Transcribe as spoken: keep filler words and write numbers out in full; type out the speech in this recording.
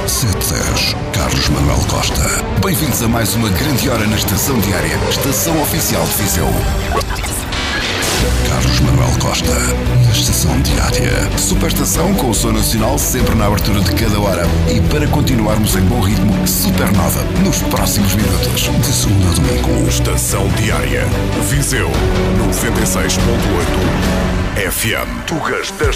sete dez, Carlos Manuel Costa. Bem-vindos a mais uma grande hora na Estação Diária, Estação Oficial de Viseu. Carlos Manuel Costa, na Estação Diária. Superestação com o som nacional sempre na abertura de cada hora. E para continuarmos em bom ritmo, Supernova nos próximos minutos. De segunda a domingo. Estação Diária. Viseu noventa e seis ponto oito F M. Tugas desta